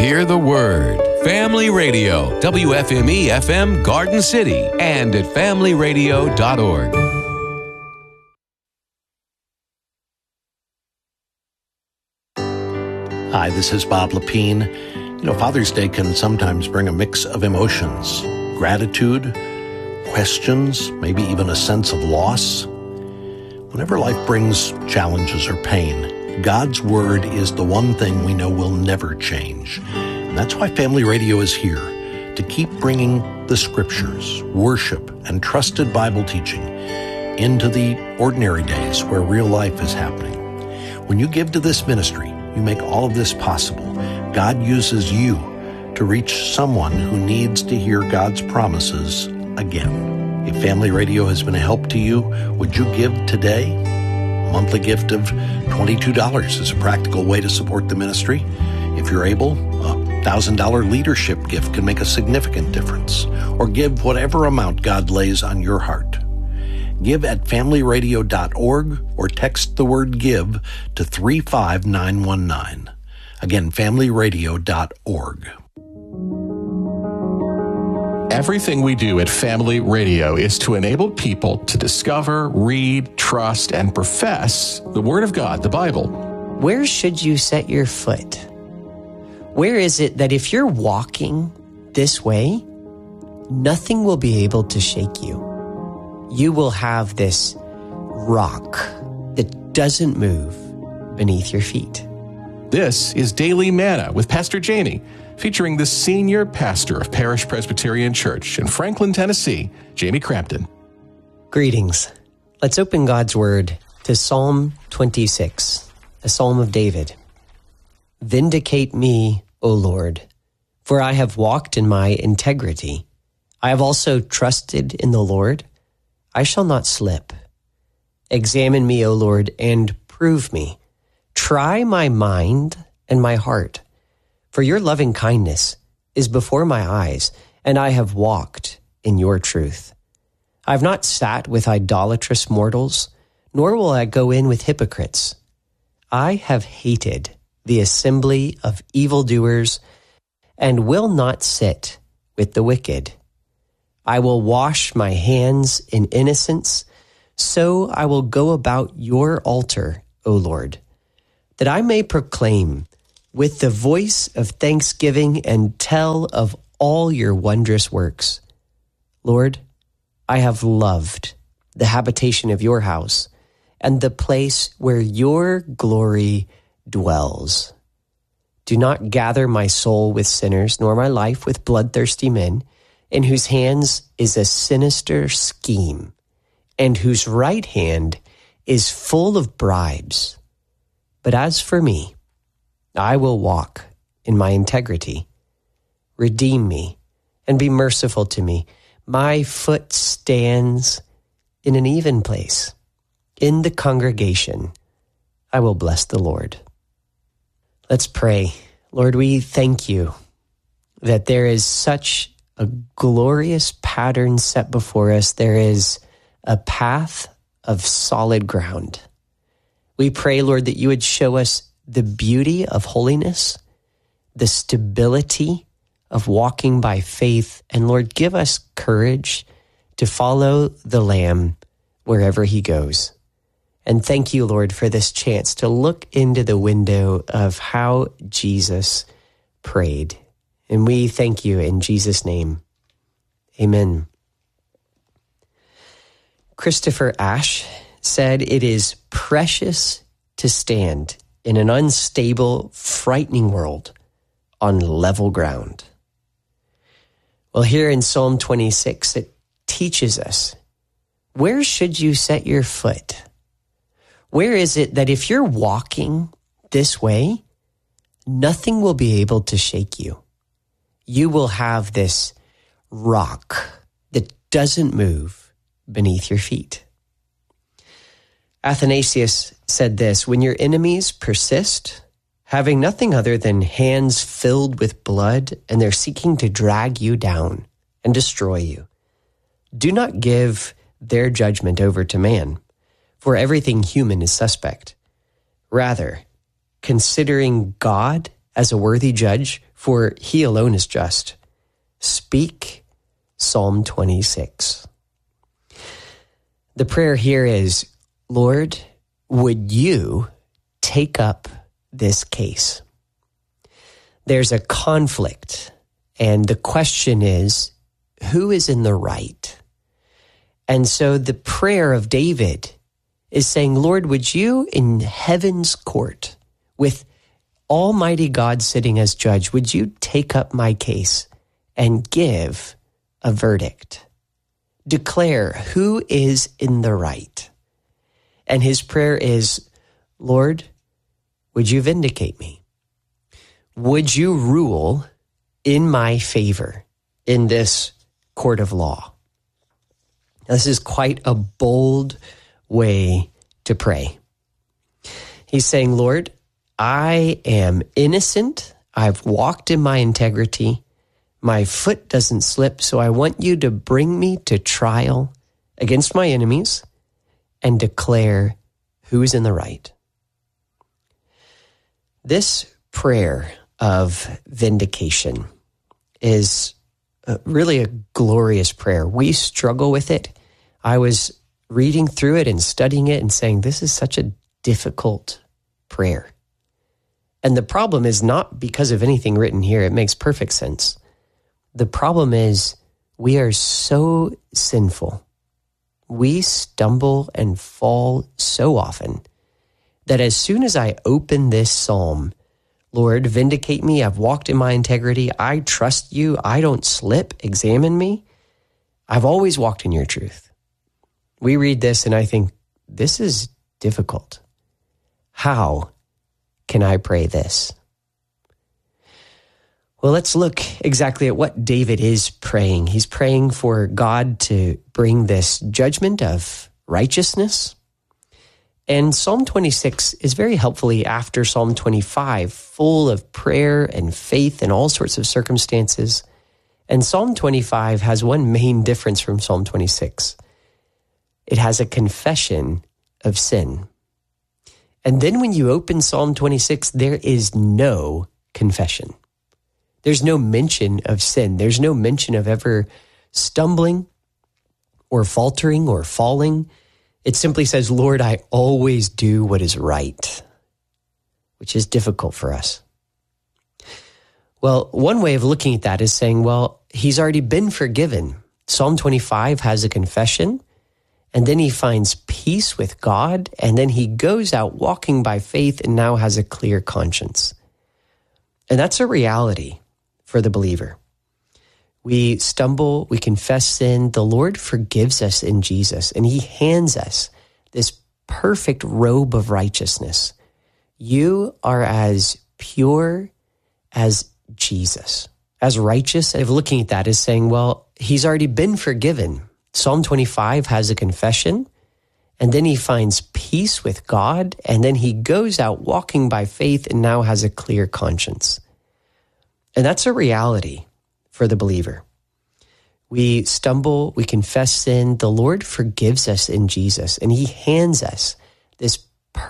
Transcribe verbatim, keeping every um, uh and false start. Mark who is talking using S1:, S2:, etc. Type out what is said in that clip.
S1: Hear the word. Family Radio, W F M E F M Garden City, and at family radio dot org.
S2: Hi, this is Bob Lepine. You know, Father's Day can sometimes bring a mix of emotions, gratitude, questions, maybe even a sense of loss. Whenever life brings challenges or pain, God's Word is the one thing we know will never change. And that's why Family Radio is here, to keep bringing the Scriptures, worship, and trusted Bible teaching into the ordinary days where real life is happening. When you give to this ministry, you make all of this possible. God uses you to reach someone who needs to hear God's promises again. If Family Radio has been a help to you, would you give today? A monthly gift of twenty-two dollars is a practical way to support the ministry. If you're able, a one thousand dollars leadership gift can make a significant difference. Or give whatever amount God lays on your heart. Give at family radio dot org or text the word GIVE to three five nine one nine. Again, family radio dot org.
S3: Everything we do at Family Radio is to enable people to discover, read, trust, and profess the Word of God, the Bible.
S4: Where should you set your foot? Where is it that if you're walking this way, nothing will be able to shake you? You will have this rock that doesn't move beneath your feet.
S3: This is Daily Manna with Pastor Jamie, featuring the senior pastor of Parish Presbyterian Church in Franklin, Tennessee, Jamie Crampton.
S4: Greetings. Let's open God's Word to Psalm twenty-six, a psalm of David. Vindicate me, O Lord, for I have walked in my integrity. I have also trusted in the Lord. I shall not slip. Examine me, O Lord, and prove me. Try my mind and my heart. For your loving kindness is before my eyes, and I have walked in your truth. I have not sat with idolatrous mortals, nor will I go in with hypocrites. I have hated the assembly of evildoers, and will not sit with the wicked. I will wash my hands in innocence, so I will go about your altar, O Lord, that I may proclaim with the voice of thanksgiving and tell of all your wondrous works. Lord, I have loved the habitation of your house and the place where your glory dwells. Do not gather my soul with sinners, nor my life with bloodthirsty men, in whose hands is a sinister scheme, and whose right hand is full of bribes. But as for me, I will walk in my integrity. Redeem me and be merciful to me. My foot stands in an even place. In the congregation, I will bless the Lord. Let's pray. Lord, we thank you that there is such a glorious pattern set before us. There is a path of solid ground. We pray, Lord, that you would show us the beauty of holiness, the stability of walking by faith, and Lord, give us courage to follow the Lamb wherever he goes. And thank you, Lord, for this chance to look into the window of how Jesus prayed. And we thank you in Jesus' name. Amen. Christopher Ashe said, "It is precious to stand in an unstable, frightening world on level ground." Well, here in Psalm twenty-six, it teaches us, where should you set your foot? Where is it that if you're walking this way, nothing will be able to shake you? You will have this rock that doesn't move beneath your feet. Athanasius said this, "When your enemies persist, having nothing other than hands filled with blood, and they're seeking to drag you down and destroy you, do not give their judgment over to man, for everything human is suspect. Rather, considering God as a worthy judge, for he alone is just. Speak Psalm twenty-six. The prayer here is, Lord, would you take up this case? There's a conflict, and the question is, who is in the right? And so the prayer of David is saying, Lord, would you in heaven's court, with Almighty God sitting as judge, would you take up my case and give a verdict? Declare who is in the right. And his prayer is, Lord, would you vindicate me? Would you rule in my favor in this court of law? This is quite a bold way to pray. He's saying, Lord, I am innocent. I've walked in my integrity. My foot doesn't slip, so I want you to bring me to trial against my enemies and declare who is in the right. This prayer of vindication is really a glorious prayer. We struggle with it. I was reading through it and studying it and saying, this is such a difficult prayer. And the problem is not because of anything written here. It makes perfect sense. The problem is we are so sinful. We stumble and fall so often that as soon as I open this psalm, Lord, vindicate me. I've walked in my integrity. I trust you. I don't slip. Examine me. I've always walked in your truth. We read this and I think, this is difficult. How can I pray this? Well, let's look exactly at what David is praying. He's praying for God to bring this judgment of righteousness. And Psalm twenty-six is very helpfully after Psalm twenty-five, full of prayer and faith in all sorts of circumstances. And Psalm twenty-five has one main difference from Psalm twenty-six. It has a confession of sin. And then when you open Psalm twenty-six, there is no confession. There's no mention of sin. There's no mention of ever stumbling or faltering or falling. It simply says, Lord, I always do what is right, which is difficult for us. Well, one way of looking at that is saying, well, he's already been forgiven. Psalm twenty-five has a confession, and then he finds peace with God, and then he goes out walking by faith and now has a clear conscience. And that's a reality for the believer. We stumble, we confess sin, the Lord forgives us in Jesus, and he hands us this perfect robe of righteousness. You are as pure as Jesus. As righteous, of looking at that is saying, well, he's already been forgiven. Psalm twenty-five has a confession, and then he finds peace with God, and then he goes out walking by faith and now has a clear conscience. And that's a reality for the believer. We stumble, we confess sin, the Lord forgives us in Jesus, and he hands us this